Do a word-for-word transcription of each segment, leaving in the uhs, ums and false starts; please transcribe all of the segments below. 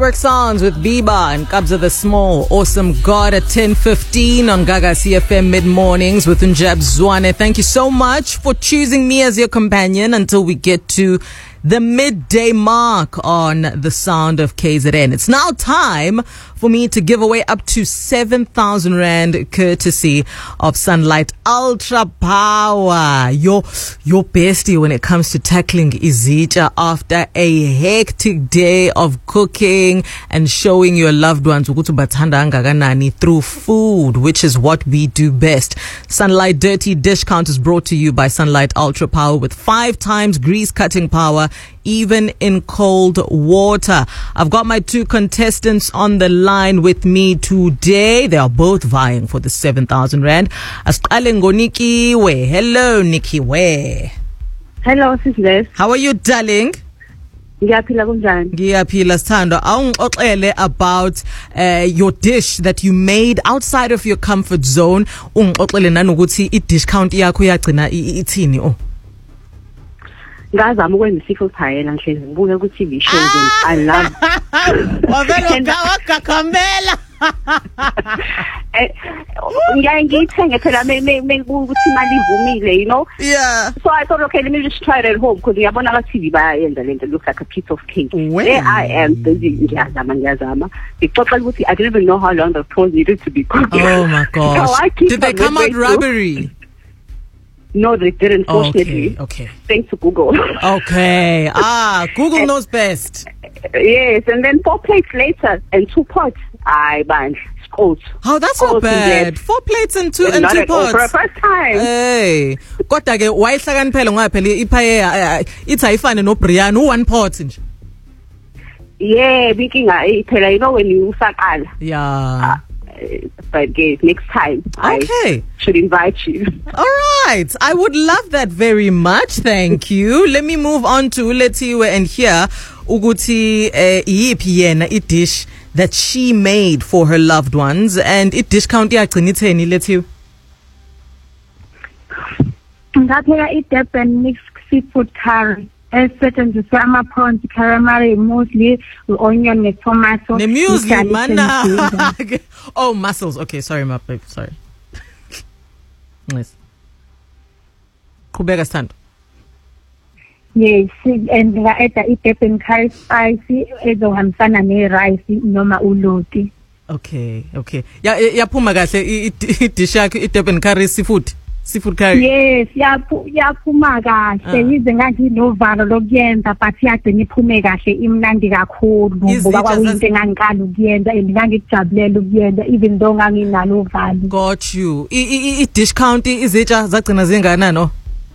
Work Sounds with Biba and Kabza the Small. Awesome God at ten fifteen on Gaga C F M Mid-Mornings with Njab Zwane. Thank you so much for choosing me as your companion until we get to the midday mark on the sound of K Z N. It's now time for me to give away up to seven thousand rand courtesy of Sunlight Ultra Power. Your, your bestie when it comes to tackling izitsha after a hectic day of cooking and showing your loved ones ukuthi bathanda kangakanani through food, which is what we do best. Sunlight Dirty Dish Count is brought to you by Sunlight Ultra Power with five times grease cutting power, even in cold water. I've got my two contestants on the line with me today. They are both vying for the seven thousand rand. Asiqale ngoNikiwe. Hello, Nikiwe. Hello, sis. How are you, darling? Ngiyaphila kunjani? Ngiyaphila Sithando. Awungixoxele about uh, your dish that you made outside of your comfort zone. Ungixoxele nanokuthi i-dish count yakho yagcina ithini? Oh. Ngazama ukwenza seafood paella ngihlezi ngibuke ku T V shows and I love. Wavela ukakhamela. Ngiyaye ngiyithenge phela mengibuka ukuthi imali ivumile, you know. Yeah. So I thought, okay, let me just try it at home because ngiyabona la T V bayenza lento, looks like a piece of cake. When? There I am busy ngiyazama ngiyazama. Ngixoxa ukuthi I didn't even know how long the prawns needed to be cooked. Oh my gosh. So I keep Did they come out rubbery? No, they didn't, fortunately. Okay, okay. Thanks to Google. Okay. Ah, Google knows best. Yes, and then four plates later and two pots. I banned scores. Oh, that's not bad. Four plates and two and not two pots. For the first time. Hey. Kodwa ke wayihlakaniphela ngoba phela iphaya ithi ayifane no Brian one pot nje. Yeah, bikinga phela, you know when you usaqala. Yeah. But guys, next time okay. I should invite you. All right. I would love that very much. Thank you. Let me move on to Letiwe and hear ukuthi iyiphi yena i dish that she made for her loved ones and it dish count yagcina itheni Letiwe? Ngapheka i-Durban mixed seafood curry. Esetshenziswa ama-prawns, calamari, muesli, onion, ne-tomato. Ne-muesli, mana. Oh, mussels. Okay, sorry, my babe. Sorry. Nice. Qhubeka Sithando. Yes, and nga-add i-Durban curry spicy ezohambisana ne-rice noma uloti. Okay, okay. Ya yaphuma kahle i-dish yakho i-Durban curry seafood. Seafood curry. Yes, yaphu yaphuma kahle yize ngathi novalo lokuyenza but yagcina iphume kahle imnandi kakhulu ngoba kwakuyinto engangiqala ukuyenza and ngangikujabulela ukuyenza even though nganginalo uvalo. Got you. I dish count izitsha zagcina zingana no?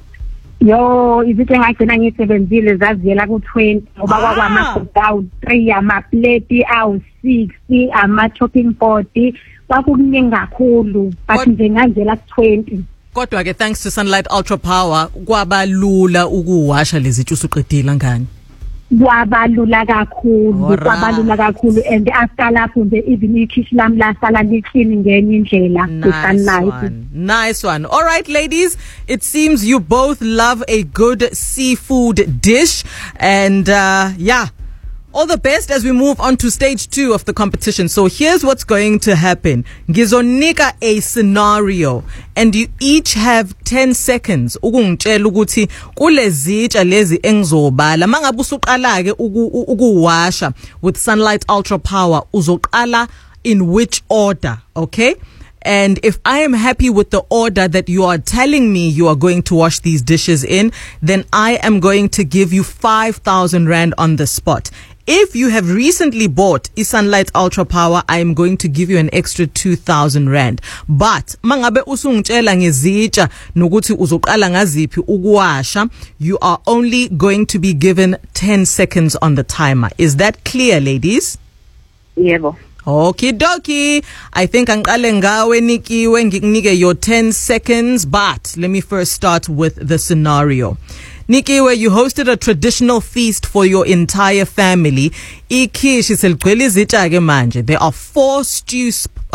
Yo, izitsha ngagcina ngisebenzile zaziyela ku twenty ngoba kwakwama awu three ama plate awu sixty ama chopping board kwakukuningi kakhulu but nje ngazela ku twenty. Kodwa ke thanks to Sunlight Ultra Power kwabalula ukuwasha lezitsha usuqedile ngani? Kwabalula kakhulu, kwabalula kakhulu and after lapho nje even ikitchen lami lasala liclean ngenye indlela. Nice one. Nice one. All right, ladies, it seems you both love a good seafood dish and uh yeah. All the best as we move on to stage two of the competition. So here's what's going to happen. Ngizonika a scenario and you each have ten seconds ukungitshela ukuthi kule zitsha lezi engizobala mangabe usuqala ke ukuwasha with Sunlight Ultra Power uzoqala in which order, okay? And if I am happy with the order that you are telling me you are going to wash these dishes in, then I am going to give you five thousand rand on the spot. If you have recently bought iSunlight Ultra Power, I am going to give you an extra two thousand rand. But mangabe usungitshela ngezitsha nokuthi uzoqala ngaziphi ukuwasha, you are only going to be given ten seconds on the timer. Is that clear, ladies? Yebo. Okie dokie. I think angiqale ngawe Nikiwe ngikunike your ten seconds, but let me first start with the scenario. Nikiwe, you hosted a traditional feast for your entire family. Ikhishi seligcwele izitsha ke manje. There are four stew sp-